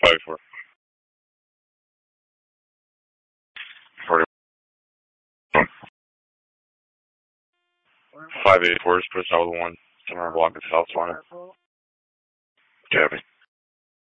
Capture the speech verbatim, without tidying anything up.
Five four. Forty. Five eight four. Push out with one. Somewhere block the south line. Copy.